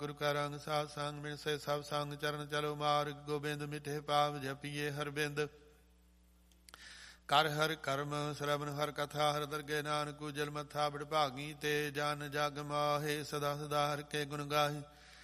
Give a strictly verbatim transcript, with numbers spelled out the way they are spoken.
ਗੁਰੂ ਕਾ ਰੰਗ ਸਾਧ ਸੰਗ ਮਿਲ ਸੇ ਸਭ ਸੰਗ ਚਰਨ ਚਲੋ ਮਾਰਗ ਗੋਬਿੰਦ ਮਿਟੇ ਪਾਪ ਜਪੀਏ ਹਰਬਿੰਦ ਕਰ ਹਰ ਕਰਮ ਸਰਬਨ ਹਰ ਕਥਾ ਹਰ ਦਰਗੇ ਨਾਨਕ ਉਜਲ ਮੱਥਾ ਬੜਭਾਗੀ ਤੇ ਜਨ ਜਗ ਮਾਹੇ ਸਦਾ ਸਦਾ ਹਰ ਕੇ ਗੁਣ ਗਾਹੀ